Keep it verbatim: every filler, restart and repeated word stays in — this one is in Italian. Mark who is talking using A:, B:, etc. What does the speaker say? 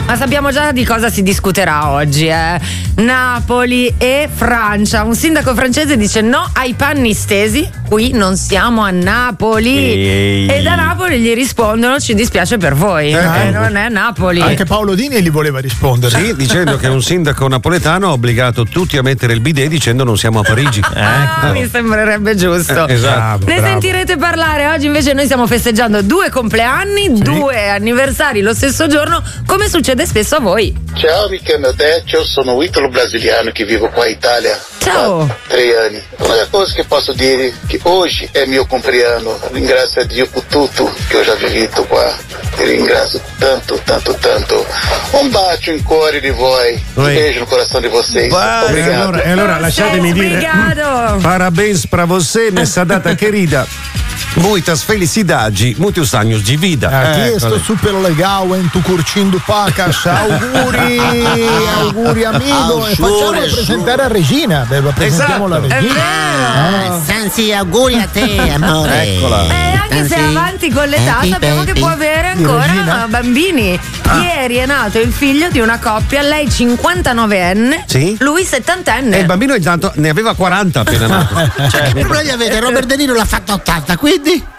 A: Ma sappiamo già di cosa si discuterà oggi, eh? Napoli e Francia. Un sindaco francese dice no ai panni stesi, qui non siamo a Napoli. Ehi. E da Napoli gli rispondono ci dispiace per voi, eh, eh, non è Napoli.
B: Anche Paolo Dini gli voleva rispondere.
C: Sì, dicendo che un sindaco napoletano ha obbligato tutti a mettere il bidet dicendo non siamo a Parigi.
A: Ah,
C: ecco.
A: mi sembrerebbe giusto.
C: Eh, esatto.
A: Ne
C: Bravo.
A: sentirete parlare oggi, invece noi stiamo festeggiando due compleanni, sì. due anniversari lo stesso giorno, come succede spesso a voi.
D: Ciao, mi chiamo Decio, sono un italo-brasiliano che vivo qua in Italia.
A: Ciao.
D: Da tre anni. Una cosa che posso dire è che oggi è il mio compleanno. Ringrazio a Dio per tutto che ho già vivito qua. Ti ringrazio tanto, tanto, tanto. Un bacio in cuore di voi. Un beijo no coração di vocês.
C: E allora, e allora lasciatemi dire parabéns pra você nessa data querida. Muitas felicidades, muitos anos de vida.
B: Aqui
C: eh,
B: sto super legal en tu curtindo pacas. Auguri, auguri amico. E facciamo presentare a Regina. Beh, lo presentiamo la Regina.
E: Eh, Sansi, auguri a te, amore.
C: Eccola.
A: E anche se è avanti con l'età, sappiamo che può avere ancora bambini. Ieri è nato il figlio di una coppia, lei cinquantanovenne,
C: sì?
A: lui settantenne.
C: E il bambino intanto ne aveva quaranta appena nato.
E: Cioè, che problemi avete? Robert De Niro l'ha fatto ottanta, quindi?